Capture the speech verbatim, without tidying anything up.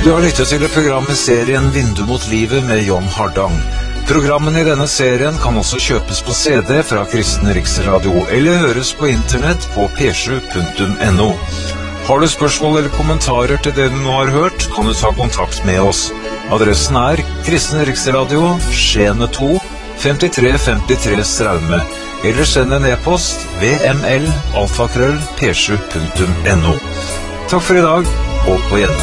Du har lyttet til programmet serien Vindu mot livet med John Hardang. Programmene i denne serien kan også kjøpes på C D fra Kristen Riksradio eller høres på internett på p sju punktum n o. Har du spørsmål eller kommentarer til det du nå har hørt, kan du ta kontakt med oss. Adressen er Kristen Riksradio, Skjene to, femtitre femtitre Straume, eller send en e-post vml alfakrøll p sju punktum n o. Takk for i dag, og på gjenhør.